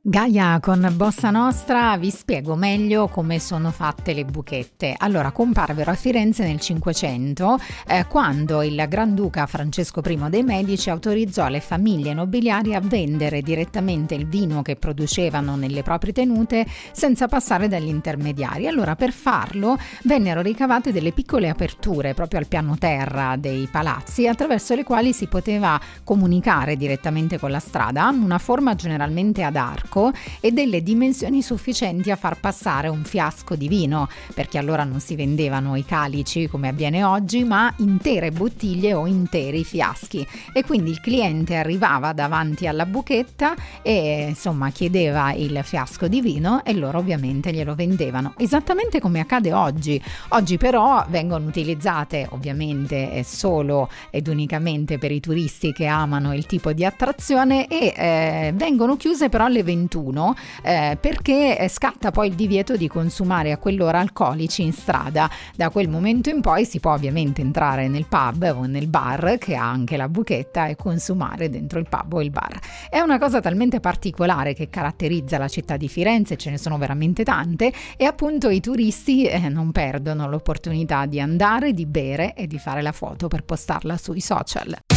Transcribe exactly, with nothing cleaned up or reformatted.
Gaia con Bossa Nostra vi spiego meglio come sono fatte le buchette. Allora, comparvero a Firenze nel Cinquecento eh, quando il Granduca Francesco I dei Medici autorizzò le famiglie nobiliari a vendere direttamente il vino che producevano nelle proprie tenute senza passare dagli intermediari. Allora, per farlo vennero ricavate delle piccole aperture proprio al piano terra dei palazzi attraverso le quali si poteva comunicare direttamente con la strada, una forma generalmente ad arco e delle dimensioni sufficienti a far passare un fiasco di vino, perché allora non si vendevano i calici come avviene oggi, ma intere bottiglie o interi fiaschi, e quindi il cliente arrivava davanti alla buchetta e insomma chiedeva il fiasco di vino e loro ovviamente glielo vendevano, esattamente come accade oggi. Oggi però vengono utilizzate ovviamente solo ed unicamente per i turisti che amano il tipo di attrazione e eh, vengono chiuse però alle ventuno eh, perché scatta poi il divieto di consumare a quell'ora alcolici in strada. Da quel momento in poi si può ovviamente entrare nel pub o nel bar che ha anche la buchetta e consumare dentro il pub o il bar. È una cosa talmente particolare che caratterizza la città di Firenze, ce ne sono veramente tante, e appunto i turisti eh, non perdono l'opportunità di andare, di bere e di fare la foto per postarla sui social.